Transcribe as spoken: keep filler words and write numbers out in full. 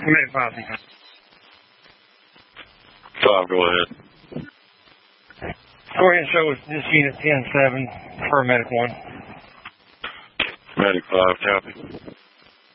Medic five. Five, go ahead. Go ahead and show us this unit ten seven for Medic one. Medic five, copy.